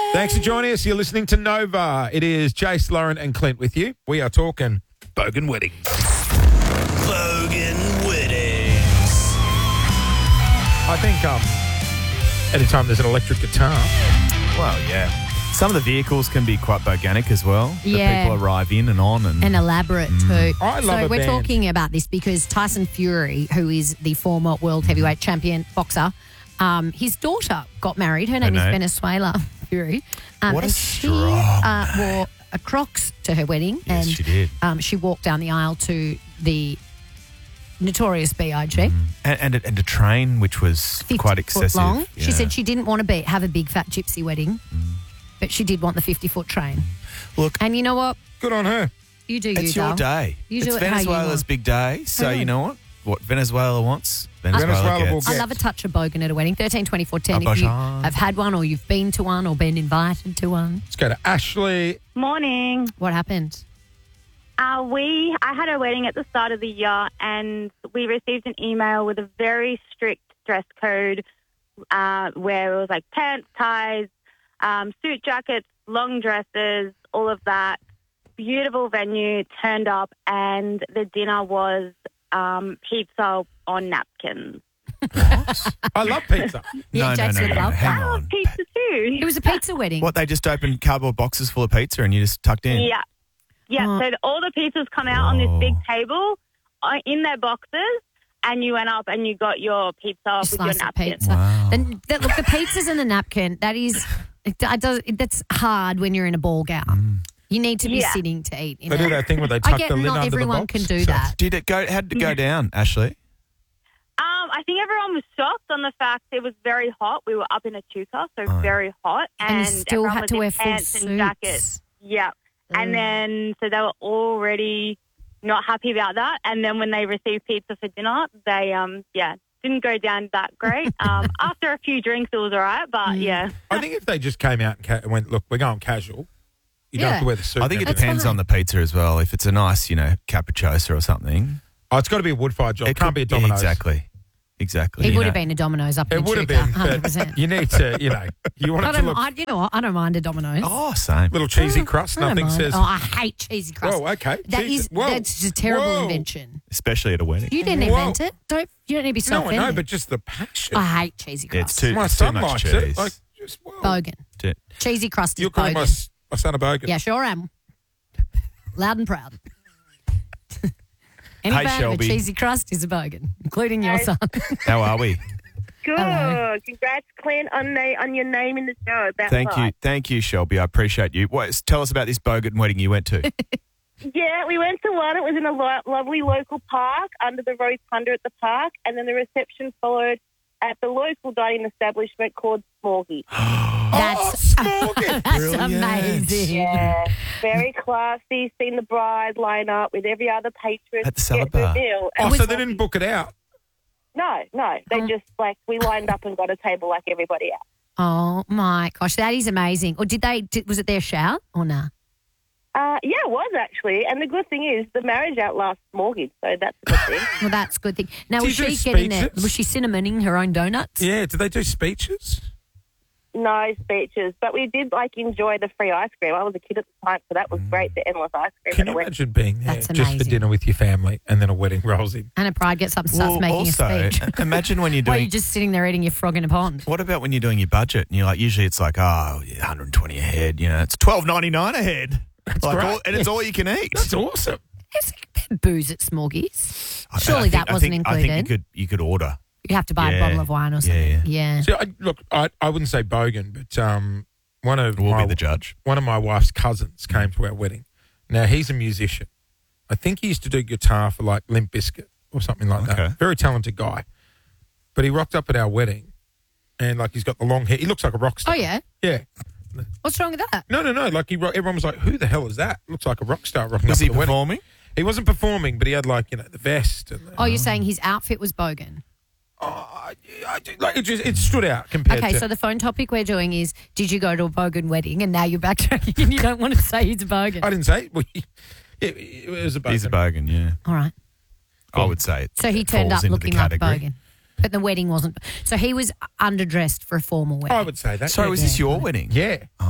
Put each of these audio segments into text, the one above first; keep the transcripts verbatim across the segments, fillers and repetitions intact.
Thanks for joining us. You're listening to Nova. It is Jace, Lauren and Clint with you. We are talking Bogan weddings. Bogan weddings. I think um, anytime there's an electric guitar. Well, yeah. Some of the vehicles can be quite boganic as well. Yeah. The people arrive in and on. And, And elaborate too. I love so a we're band. talking about this because Tyson Fury, who is the former world heavyweight champion boxer, um, his daughter got married. Her name is know. Venezuela Fury. Um, What a and she strong uh, wore a Crocs to her wedding. Yes, and she did. Um, she walked down the aisle to the Notorious B I G and, and, a, and a train, which was fifty quite foot excessive. long. She Yeah. said she didn't want to be have a big fat gypsy wedding, but she did want the fifty-foot train. Look, And you know what? Good on her. You do you, it's your Dale. day. You it's do it how you Venezuela's want. big day. So Totally. you know what? What Venezuela wants, Venezuela, Venezuela will gets. get- I love a touch of bogan at a wedding. thirteen twenty-four ten. A If you bouchon. have had one or you've been to one or been invited to one. Let's go to Ashley. Morning. What happened? Uh, we I had a wedding at the start of the year, and we received an email with a very strict dress code, uh, where it was like pants, ties, um, suit jackets, long dresses, all of that. Beautiful venue. Turned up, and the dinner was um, pizza on napkins. I love pizza. Yeah, no, no, Jake's no, would no, love hang that. Oh, on. pizza too. It was a pizza wedding. What, they just opened cardboard boxes full of pizza and you just tucked in? Yeah. Yeah, Oh. so the, all the pizzas come out on this big Oh. table uh, in their boxes, and you went up and you got your pizza with your Slice of napkin. pizza. Wow. Then, that, look, the pizza's in the napkin. That is, it, it does, it, that's hard when you're in a ball gown. You need to be Yeah. sitting to eat. In They it. do that thing where they I tuck get the lid not under the everyone box. can do So- that. Did it go? How did it go down, Ashley? Um, I think everyone was shocked on the fact it was very hot. We were up in a tuka, so Oh. very hot, And and, you still everyone had was to in wear full pants and jackets. suits. Yeah, Mm. and then so they were already not happy about that. And then when they received pizza for dinner, they um yeah didn't go down that great. Um, after a few drinks, it was all right, but Mm. yeah. I think if they just came out and ca- went, look, we're going casual, you don't Yeah. have to wear the suit. I think it and That's depends fine. on the pizza as well. If it's a nice, you know, capricciosa or something. Oh, it's got to be a wood-fired job. It can't could- be a Domino's. Yeah, exactly. Exactly. It you would have know. been a Domino's up in It would have Chuka, been, one hundred but percent. you need to, you know, you want I it to don't, look I, you know what? I don't mind a Domino's. Oh, same. little cheesy crust. I don't Nothing mind. says. Oh, I hate cheesy crust. Whoa, okay. That Cheese- is whoa. that's just a terrible Whoa. invention. Especially at a wedding. You didn't Whoa. invent it. Don't you don't need to be so No, I offended. know, but just the passion. I hate cheesy Yeah, crust. it's too, My it's too son much likes cheese. it. Like, just, whoa. Bogan. Too- Cheesy crust is You're calling my, bogan. s- my son a bogan. Yeah, sure am. Loud and proud. Any Hey, band with Shelby. a cheesy crust is a bogan, including your Hey. son. How are we? Good. Hello. Congrats, Clint, on the on your name in the show. About Thank you. Thank you, Shelby. I appreciate you. What, tell us about this bogan wedding you went to. Yeah, we went to one. It was in a lo- lovely local park under the rotunda at the park, and then the reception followed at the local dining establishment called Smorgy. That's, Smorgy. that's Brilliant. amazing. Yeah, very classy. Seen the bride line up with every other patron At the to salad get her bar. meal. Oh, And so we- they didn't book it out. No, no. They Oh. just like we lined up and got a table like everybody else. Oh my gosh, that is amazing. Or did they? Did, was it their shout or nah? Uh, yeah, it was actually. And the good thing is the marriage outlasts mortgage, so that's a good thing. Well, that's a good thing. Now, Do was you do she getting there? speeches? Was she cinnamoning her own donuts? Yeah, did they do speeches? No speeches, but we did like enjoy the free ice cream. I was a kid at the time, so that was great. The endless ice cream. Can at you a wedding. imagine being there That's just for amazing. dinner with your family and then a wedding rolls in? And a bride gets up and starts Well, making also, a speech. imagine when you're While doing. you're just sitting there eating your frog in a pond. What about when you're doing your budget and you're like, usually it's like, oh, yeah, one hundred twenty a head. You know, it's twelve ninety-nine a head. That's Like great. all, and it's all you can eat. That's awesome. Is there booze at Smorgies? I- Surely I think- that I wasn't think, I included. think you could you could order. You have to buy Yeah. a bottle of wine or something. Yeah, Yeah. See, I, look, I, I wouldn't say bogan, but um, one of We'll my, be the judge. one of my wife's cousins came to our wedding. Now, he's a musician. I think he used to do guitar for like Limp Bizkit or something like Okay. that. Very talented guy. But he rocked up at our wedding and like he's got the long hair. He looks like a rock star. Oh, yeah? Yeah. What's wrong with that? No, no, no. Like he, ro- everyone was like, who the hell is that? Looks like a rock star rocking Was up he at the wedding. performing? He wasn't performing, but he had like, you know, the vest. And the, Oh, you're saying his outfit was bogan. oh, I, I, like it just, it stood out compared Okay, to. so the phone topic we're doing is, did you go to a bogan wedding? And now you're backtracking and you don't want to say he's a bogan. I didn't say it. Well, he- it, it was a bogan. He's a bogan, yeah. All right. I would say it. So he it turned falls up into looking the like a category. bogan. But the wedding wasn't. So he was underdressed for a formal wedding. I would say that. So yeah. is this Yeah, your got it. wedding? Yeah. Oh.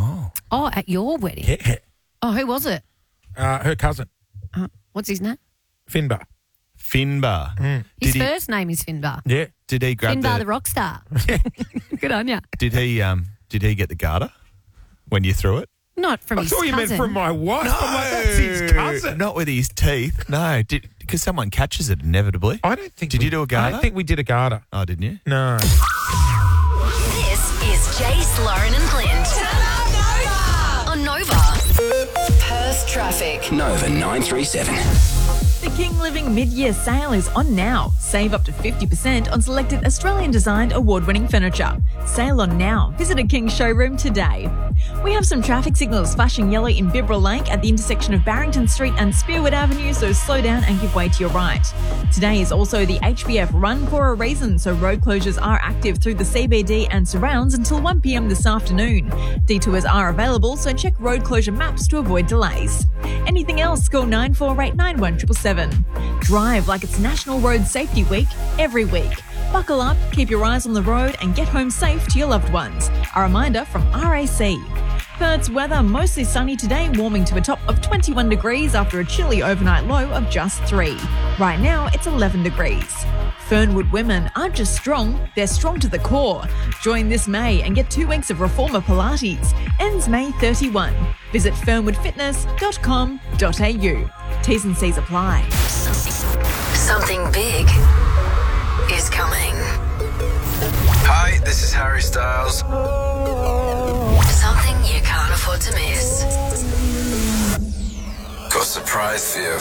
Oh, at your wedding? Yeah. Oh, who was it? Uh, her cousin, Uh, what's his name? Finbar. Finbar. His Did he, first name is Finbar. Yeah. did he grab Finbar the, the rock star. Good on ya. Did he um did he get the garter when you threw it? Not from I his thought you cousin. meant from my wife. I'm like, that's his cousin. Not with his teeth. No, did because someone catches it inevitably. I don't think. Did we, you do a I garter? don't think we did a garter. Oh, didn't you? No. This is Jace, Lauren and Clint. On Nova. Perth traffic. Nova nine three seven. The King Living mid-year sale is on now. Save up to fifty percent on selected Australian-designed award-winning furniture. Sale on now. Visit a King showroom today. We have some traffic signals flashing yellow in Bibra Lake at the intersection of Barrington Street and Spearwood Avenue, so slow down and give way to your right. Today is also the H B F Run for a reason, so road closures are active through the C B D and surrounds until one p.m. this afternoon. Detours are available, so check road closure maps to avoid delays. Anything else, call nine four eight nine one seven seven seven. Drive like it's National Road Safety Week every week. Buckle up, keep your eyes on the road and get home safe to your loved ones. A reminder from R A C. Perth's weather mostly sunny today, warming to a top of twenty-one degrees after a chilly overnight low of just three. Right now, it's eleven degrees. Fernwood women aren't just strong, they're strong to the core. Join this May and get two weeks of Reformer Pilates. Ends May thirty-first. Visit fernwood fitness dot com dot a u. T's and C's apply. Something big is coming. Hi, this is Harry Styles. Something you can't afford to miss. Got a surprise for you.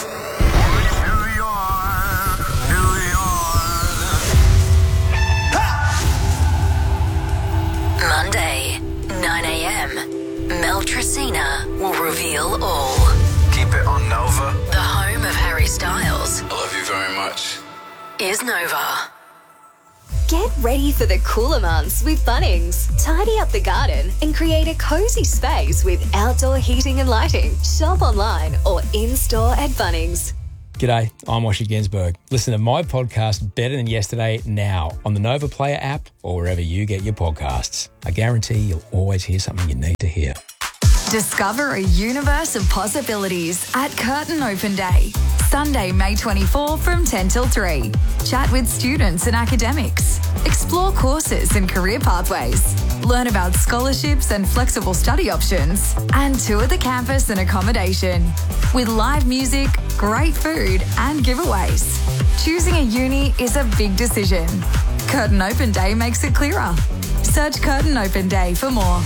Monday, nine a.m. Mel Tracina will reveal all. Keep it on Nova. The home of Harry Styles I love you very much. is Nova. Get ready for the cooler months with Bunnings. Tidy up the garden and create a cozy space with outdoor heating and lighting. Shop online or in-store at Bunnings. G'day, I'm Oshy Ginsberg. Listen to my podcast Better Than Yesterday now on the Nova Player app or wherever you get your podcasts. I guarantee you'll always hear something you need to hear. Discover a universe of possibilities at Curtin Open Day. Sunday, May twenty-fourth from ten till three. Chat with students and academics. Explore courses and career pathways. Learn about scholarships and flexible study options. And tour the campus and accommodation. With live music, great food and giveaways. Choosing a uni is a big decision. Curtin Open Day makes it clearer. Search Curtin Open Day for more.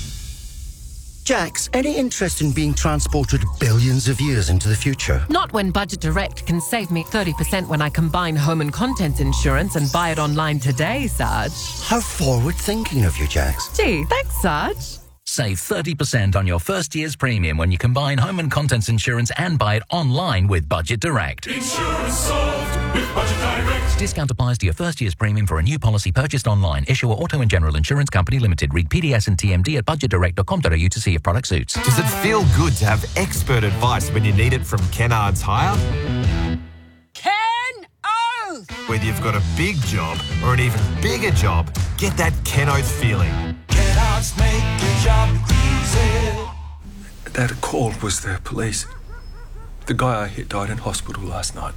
Jax, any interest in being transported billions of years into the future? Not when Budget Direct can save me thirty percent when I combine home and contents insurance and buy it online today, Sarge. How forward-thinking of you, Jax. Gee, thanks, Sarge. Save thirty percent on your first year's premium when you combine home and contents insurance and buy it online with Budget Direct. Insurance solved with Budget Direct. Discount applies to your first year's premium for a new policy purchased online. Issuer Auto and General Insurance Company Limited. Read P D S and T M D at budget direct dot com dot a u to see if product suits. Does it feel good to have expert advice when you need it from Kennards Hire? Ken Oath! Whether you've got a big job or an even bigger job, get that Ken Oath feeling. Kennards make your job easy. That call was the police. The guy I hit died in hospital last night.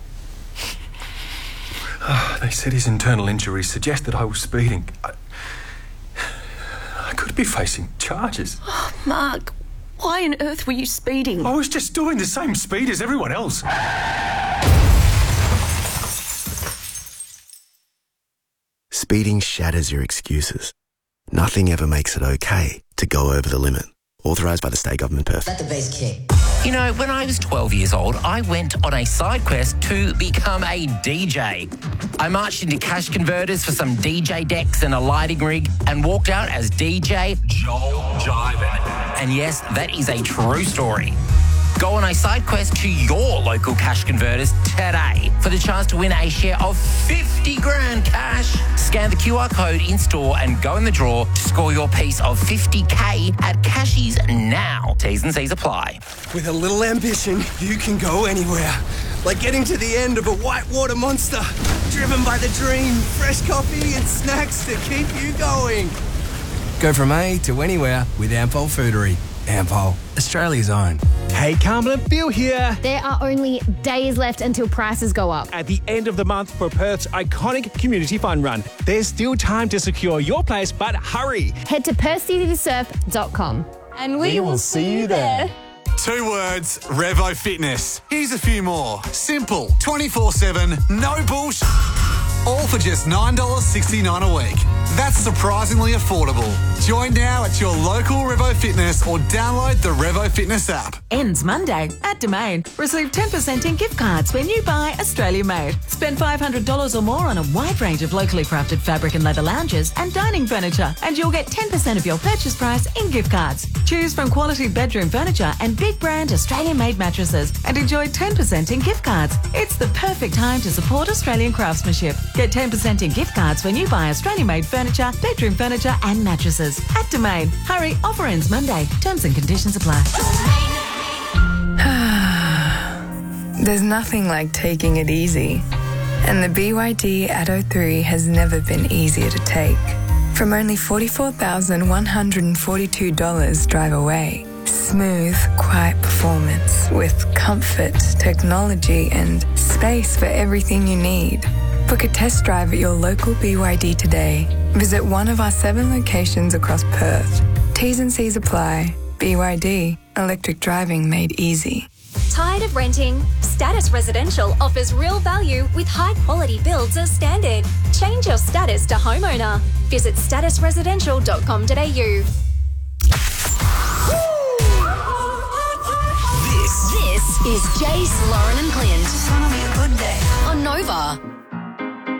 Oh, they said his internal injuries suggested I was speeding. I, I could be facing charges. Oh, Mark, why on earth were you speeding? I was just doing the same speed as everyone else. Speeding shatters your excuses. Nothing ever makes it okay to go over the limit. Authorised by the State Government Perth. Let the bass kick. You know, when I was twelve years old, I went on a side quest to become a D J. I marched into cash converters for some D J decks and a lighting rig and walked out as D J Joel Jiven. And yes, that is a true story. Go on a side quest to your local cash converters today for the chance to win a share of fifty grand cash. Scan the Q R code in store and go in the draw to score your piece of fifty K at Cashies now. T's and C's apply. With a little ambition, you can go anywhere. Like getting to the end of a whitewater monster. Driven by the dream, fresh coffee and snacks to keep you going. Go from A to anywhere with Ampol Foodery. Ampol, Australia's own. Hey, Carmen and Phil here. There are only days left until prices go up. At the end of the month for Perth's iconic community fun run, there's still time to secure your place, but hurry. Head to perth city to surf dot com. And we, We will will see see you you there. Two words, Revo Fitness. Here's a few more. Simple, twenty-four seven, no bullshit. All for just nine dollars sixty-nine a week. That's surprisingly affordable. Join now at your local Revo Fitness or download the Revo Fitness app. Ends Monday at Domain. Receive ten percent in gift cards when you buy Australia Made. Spend five hundred dollars or more on a wide range of locally crafted fabric and leather lounges and dining furniture, and you'll get ten percent of your purchase price in gift cards. Choose from quality bedroom furniture and big brand Australian made mattresses and enjoy ten percent in gift cards. It's the perfect time to support Australian craftsmanship. Get ten percent in gift cards when you buy Australian made furniture, bedroom furniture and mattresses at Domain. Hurry, offer ends Monday. Terms and conditions apply. There's nothing like taking it easy. And the B Y D Atto three has never been easier to take. From only forty-four thousand one hundred forty-two dollars drive away. Smooth, quiet performance with comfort, technology and space for everything you need. Book a test drive at your local B Y D today. Visit one of our seven locations across Perth. T's and C's apply. B Y D, electric driving made easy. Tired of renting? Status Residential offers real value with high-quality builds as standard. Change your status to homeowner. Visit status residential dot com dot a u. This, this is Jace, Lauren and Clint. It's gonna be a good day. On Nova.